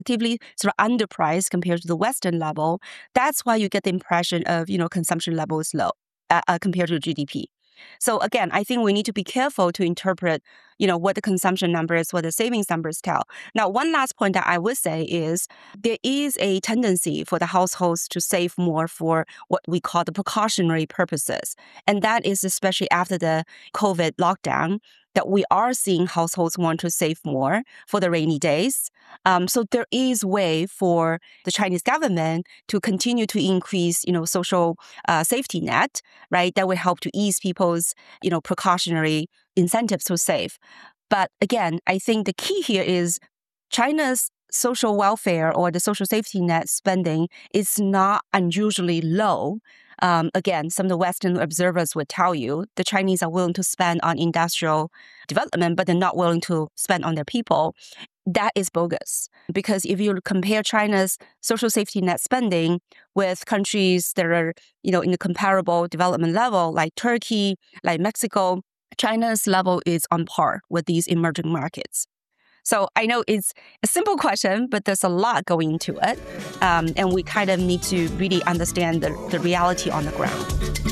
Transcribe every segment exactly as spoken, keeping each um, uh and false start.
relatively sort of underpriced compared to the Western level. That's why you get the impression of, you know, consumption level is low uh, uh, compared to G D P. So again, I think we need to be careful to interpret, you know, what the consumption numbers, what the savings numbers tell. Now, one last point that I would say is there is a tendency for the households to save more for what we call the precautionary purposes. And that is especially after the COVID lockdown, that we are seeing households want to save more for the rainy days. Um, so there is way for the Chinese government to continue to increase, you know, social uh, safety net, right? That would help to ease people's, you know, precautionary incentives to save. But again, I think the key here is China's social welfare or the social safety net spending is not unusually low. Um, again, some of the Western observers would tell you the Chinese are willing to spend on industrial development, but they're not willing to spend on their people. That is bogus. Because if you compare China's social safety net spending with countries that are, you know, in the comparable development level, like Turkey, like Mexico, China's level is on par with these emerging markets. So I know it's a simple question, but there's a lot going into it. Um, and we kind of need to really understand the, the reality on the ground.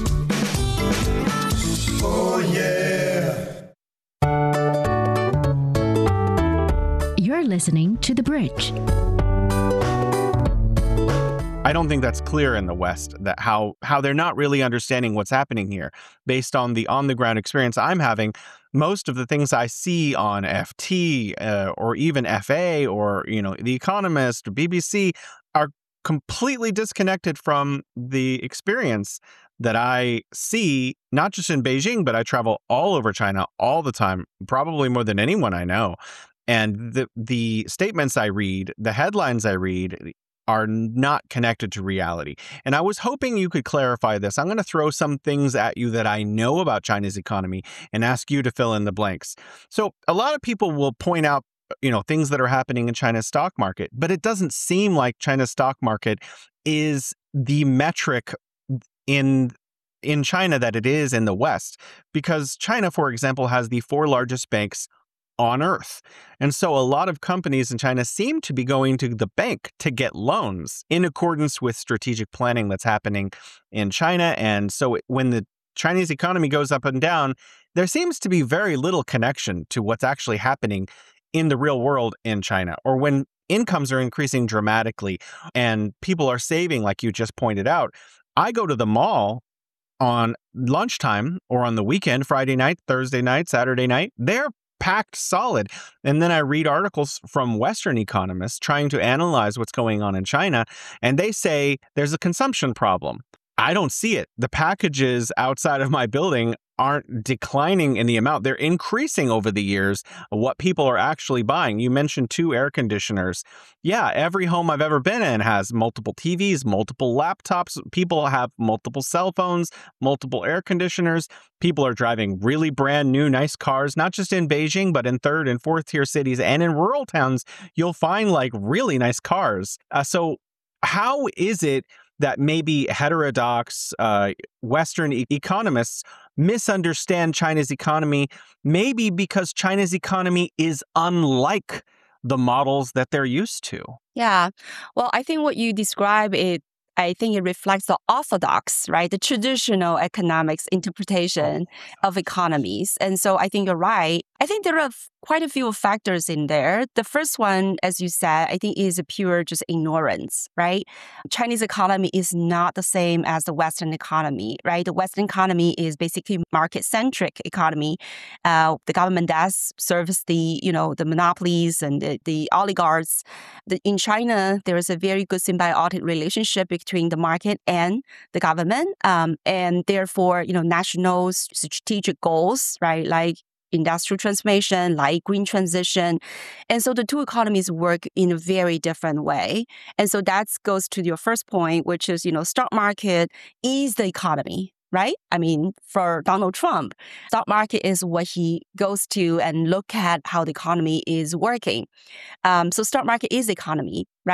Oh, yeah. You're listening to The Bridge. I don't think that's clear in the West, that how how they're not really understanding what's happening here. Based on the on-the-ground experience I'm having, most of the things I see on F T uh, or even F A or, you know, The Economist or B B C are completely disconnected from the experience that I see, not just in Beijing, but I travel all over China all the time, probably more than anyone I know. And the the statements I read, the headlines I read, are not connected to reality. And I was hoping you could clarify this. I'm going to throw some things at you that I know about China's economy and ask you to fill in the blanks. So a lot of people will point out, you know, things that are happening in China's stock market, but it doesn't seem like China's stock market is the metric in in China that it is in the West, because China, for example, has the four largest banks on earth. And so a lot of companies in China seem to be going to the bank to get loans in accordance with strategic planning that's happening in China. And so when the Chinese economy goes up and down, there seems to be very little connection to what's actually happening in the real world in China, or when incomes are increasing dramatically and people are saving, like you just pointed out. I go to the mall on lunchtime or on the weekend, Friday night, Thursday night, Saturday night. They're packed solid. And then I read articles from Western economists trying to analyze what's going on in China, and they say there's a consumption problem. I don't see it. The packages outside of my building aren't declining in the amount. They're increasing over the years of what people are actually buying. You mentioned two air conditioners. Yeah, every home I've ever been in has multiple T Vs, multiple laptops. People have multiple cell phones, multiple air conditioners. People are driving really brand new, nice cars, not just in Beijing, but in third and fourth tier cities and in rural towns. You'll find like really nice cars. Uh, so how is it that maybe heterodox uh, Western e- economists misunderstand China's economy, maybe because China's economy is unlike the models that they're used to? Yeah. Well, I think what you describe, it, I think it reflects the orthodox, right? The traditional economics interpretation of economies. And so I think you're right. I think there are quite a few factors in there. The first one, as you said, I think is a pure just ignorance, right? Chinese economy is not the same as the Western economy, right? The Western economy is basically market-centric economy. Uh, the government does service the, you know, the monopolies and the, the oligarchs. The, in China, there is a very good symbiotic relationship between the market and the government, um, and therefore, you know, national strategic goals, right, like industrial transformation, like green transition. And so the two economies work in a very different way. And so that goes to your first point, which is, you know, stock market is the economy, right? I mean, for Donald Trump, stock market is what he goes to and look at how the economy is working. Um, so stock market is economy, right?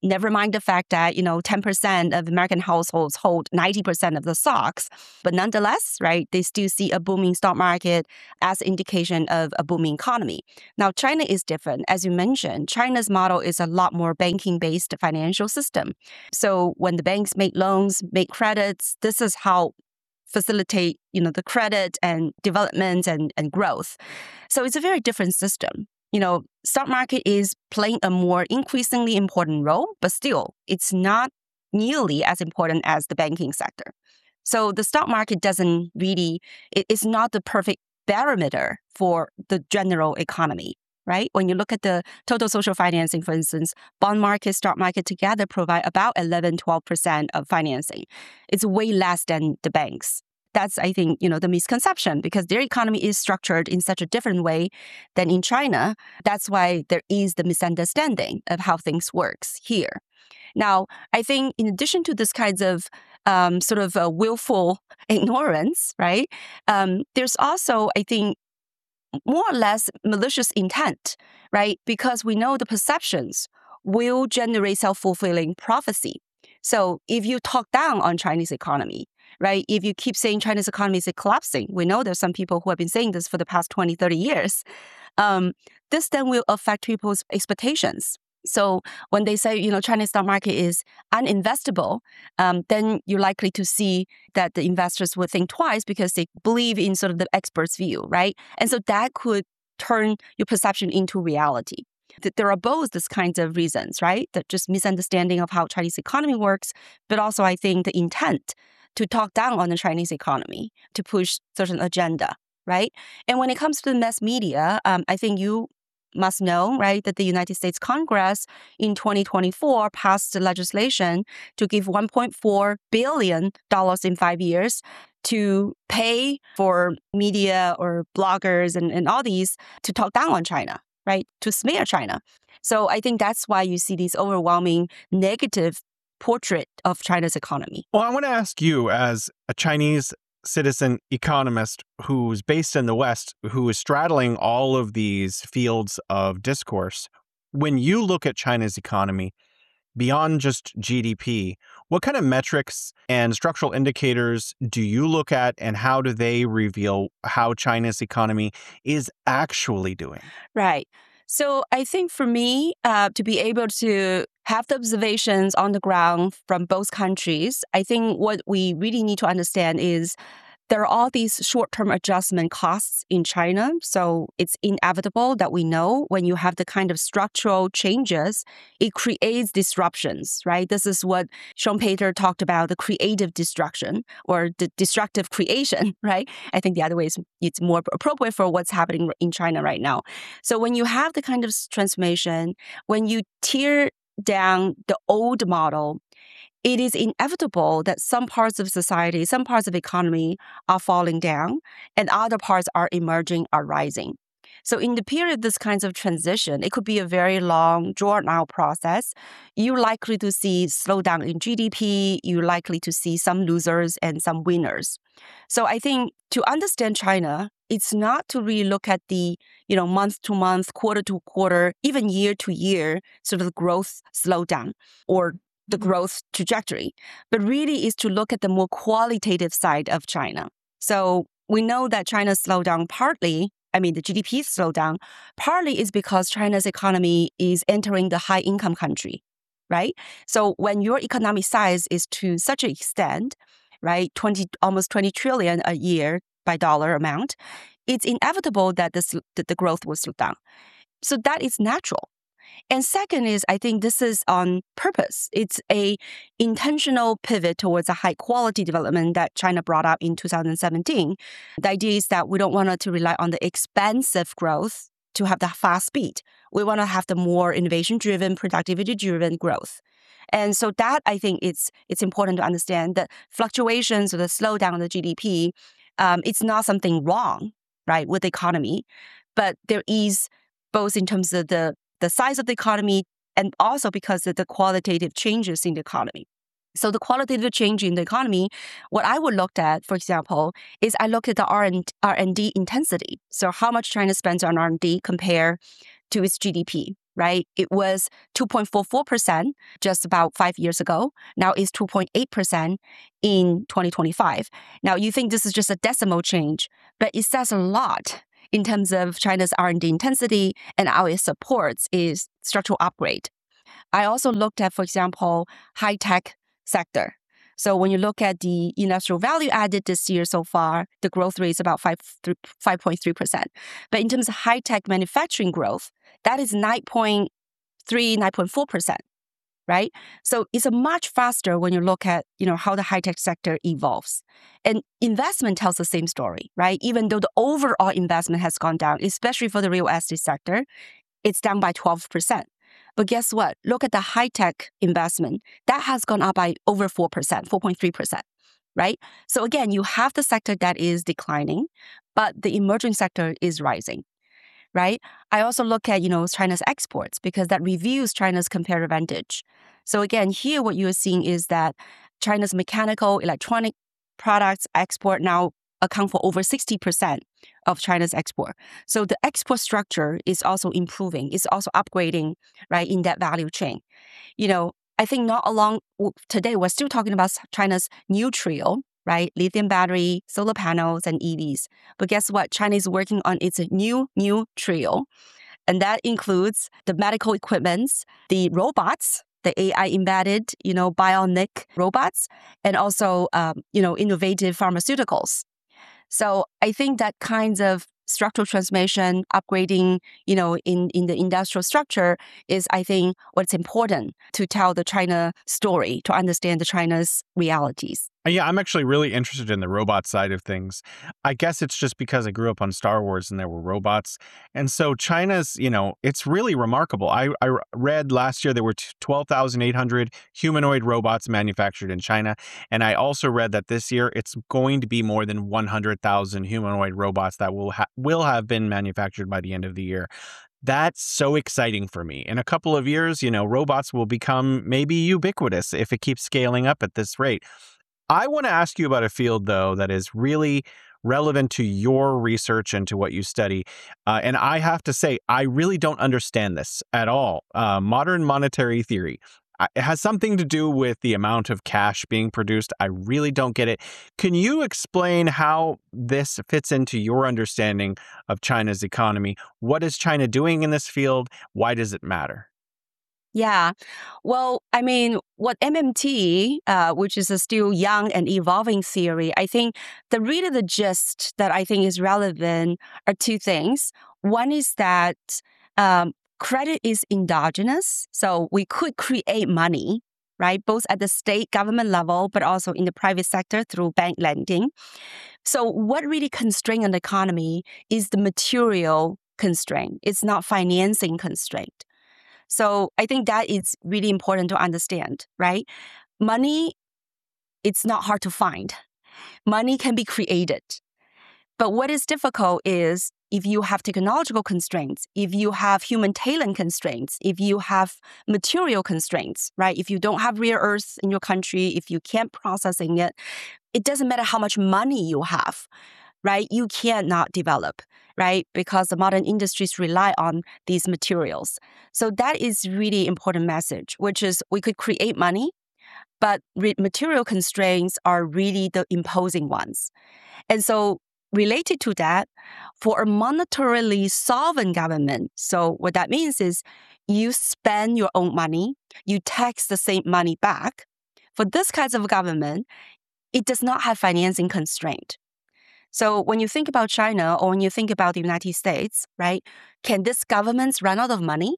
Never mind the fact that, you know, ten percent of American households hold ninety percent of the stocks. But nonetheless, right, they still see a booming stock market as indication of a booming economy. Now, China is different. As you mentioned, China's model is a lot more banking-based financial system. So when the banks make loans, make credits, this is how facilitate, you know, the credit and development and, and growth. So it's a very different system. You know, stock market is playing a more increasingly important role, but still, it's not nearly as important as the banking sector. So the stock market doesn't really, it, it's not the perfect barometer for the general economy, right? When you look at the total social financing, for instance, bond market, stock market together provide about eleven, twelve percent of financing. It's way less than the banks. That's, I think, you know, the misconception because their economy is structured in such a different way than in China. That's why there is the misunderstanding of how things works here. Now, I think in addition to this kinds of um, sort of a willful ignorance, right, um, there's also, I think, more or less malicious intent, right? Because we know the perceptions will generate self-fulfilling prophecy. So if you talk down on Chinese economy, right? If you keep saying China's economy is collapsing, we know there's some people who have been saying this for the past twenty, thirty years. Um, this then will affect people's expectations. So when they say, you know, Chinese stock market is uninvestable, um, then you're likely to see that the investors will think twice because they believe in sort of the expert's view, right? And so that could turn your perception into reality. There are both these kinds of reasons, right? That just misunderstanding of how Chinese economy works, but also I think the intent to talk down on the Chinese economy, to push certain agenda, right? And when it comes to the mass media, um, I think you must know, right, that the United States Congress in twenty twenty-four passed the legislation to give one point four billion dollars in five years to pay for media or bloggers and, and all these to talk down on China, right, to smear China. So I think that's why you see these overwhelming negative portrait of China's economy. Well, I want to ask you, as a Chinese citizen economist who's based in the West, who is straddling all of these fields of discourse, when you look at China's economy, beyond just G D P, what kind of metrics and structural indicators do you look at, and how do they reveal how China's economy is actually doing? Right. So I think for me, uh, to be able to have the observations on the ground from both countries, I think what we really need to understand is there are all these short-term adjustment costs in China. So it's inevitable that we know when you have the kind of structural changes, it creates disruptions, right? This is what Schumpeter talked about, the creative destruction or the destructive creation, right? I think the other way is it's more appropriate for what's happening in China right now. So when you have the kind of transformation, when you tear down the old model, it is inevitable that some parts of society, some parts of the economy are falling down and other parts are emerging, are rising. So in the period of this kinds of transition, it could be a very long, drawn-out process. You're likely to see slowdown in G D P. You're likely to see some losers and some winners. So I think to understand China, it's not to really look at the, you know, month to month, quarter to quarter, even year to year, sort of growth slowdown or the growth trajectory, but really is to look at the more qualitative side of China. So we know that China's slowdown partly, I mean, the G D P slowdown, partly is because China's economy is entering the high-income country, right? So when your economic size is to such an extent, right, twenty, almost twenty trillion a year by dollar amount, it's inevitable that, this, that the growth will slow down. So that is natural. And second is, I think this is on purpose. It's a intentional pivot towards a high quality development that China brought up in two thousand seventeen. The idea is that we don't want to rely on the expensive growth to have the fast speed. We want to have the more innovation-driven, productivity-driven growth. And so that, I think, it's it's important to understand that fluctuations or the slowdown of the G D P, um, it's not something wrong, right, with the economy, but there is both in terms of the the size of the economy, and also because of the qualitative changes in the economy. So the qualitative change in the economy, what I would look at, for example, is I look at the R and D intensity. So how much China spends on R and D compared to its G D P. right? It was two point four four percent just about five years ago. Now it's two point eight percent in twenty twenty-five. Now you think this is just a decimal change, but it says a lot in terms of China's R and D intensity and how it supports its structural upgrade. I also looked at, for example, high-tech sector. So when you look at the industrial value added this year so far, the growth rate is about five point three percent. But in terms of high-tech manufacturing growth, that is nine point three, nine point four percent, right? So it's a much faster when you look at, you know, how the high-tech sector evolves. And investment tells the same story, right? Even though the overall investment has gone down, especially for the real estate sector, it's down by twelve percent. But guess what? Look at the high-tech investment. That has gone up by over four percent, four point three percent, right? So again, you have the sector that is declining, but the emerging sector is rising, right? I also look at, you know, China's exports because that reviews China's comparative advantage. So again, here what you're seeing is that China's mechanical, electronic products export now account for over sixty percent of China's export. So the export structure is also improving. It's also upgrading, right, in that value chain. You know, I think not along today, we're still talking about China's new trio, right? Lithium battery, solar panels, and E Vs. But guess what? China is working on its new, new trio. And that includes the medical equipments, the robots, the A I embedded, you know, bionic robots, and also, um, you know, innovative pharmaceuticals. So I think that kinds of structural transformation, upgrading, you know, in, in the industrial structure is, I think, what's important to tell the China story, to understand the China's realities. Yeah, I'm actually really interested in the robot side of things. I guess it's just because I grew up on Star Wars and there were robots. And so China's, you know, it's really remarkable. I, I read last year there were twelve thousand eight hundred humanoid robots manufactured in China. And I also read that this year it's going to be more than one hundred thousand humanoid robots that will, ha- will have been manufactured by the end of the year. That's so exciting for me. In a couple of years, you know, robots will become maybe ubiquitous if it keeps scaling up at this rate. I want to ask you about a field, though, that is really relevant to your research and to what you study. Uh, and I have to say, I really don't understand this at all. Uh, modern monetary theory. It has something to do with the amount of cash being produced. I really don't get it. Can you explain how this fits into your understanding of China's economy? What is China doing in this field? Why does it matter? Yeah. Well, I mean, what M M T, uh, which is a still young and evolving theory, I think the really the gist that I think is relevant are two things. One is that um, credit is endogenous. So we could create money, right? Both at the state government level, but also in the private sector through bank lending. So what really constrains an economy is the material constraint. It's not financing constraint. So I think that is really important to understand, right? Money, it's not hard to find. Money can be created. But what is difficult is if you have technological constraints, if you have human talent constraints, if you have material constraints, right? If you don't have rare earths in your country, if you can't processing it, it doesn't matter how much money you have, right? You cannot develop, right? Because the modern industries rely on these materials. So that is really important message, which is we could create money, but re- material constraints are really the imposing ones. And so related to that, for a monetarily solvent government, so what that means is you spend your own money, you tax the same money back. For this kinds of government, it does not have financing constraint. So when you think about China or when you think about the United States, right, can these governments run out of money?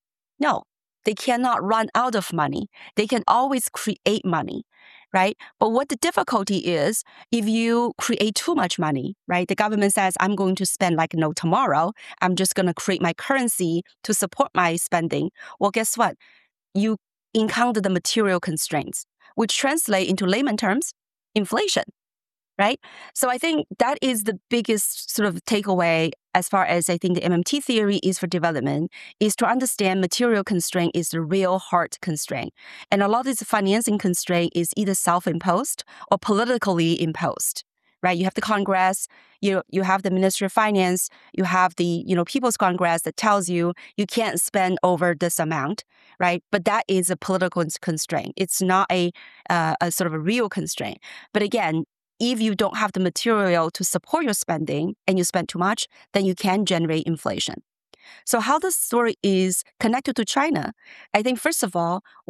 No, they cannot run out of money. They can always create money, right? But what the difficulty is, if you create too much money, right? The government says, I'm going to spend like no tomorrow. I'm just going to create my currency to support my spending. Well, guess what? You encounter the material constraints, which translate into layman terms, inflation. Right? So I think that is the biggest sort of takeaway as far as I think the M M T theory is for development, is to understand material constraint is the real hard constraint. And a lot of this financing constraint is either self-imposed or politically imposed, right? You have the Congress, you you have the Ministry of Finance, you have the, you know, People's Congress that tells you you can't spend over this amount, right? But that is a political constraint. It's not a uh, a sort of a real constraint. But again, if you don't have the material to support your spending and you spend too much, then you can generate inflation. So how this story is connected to China, I think first of all,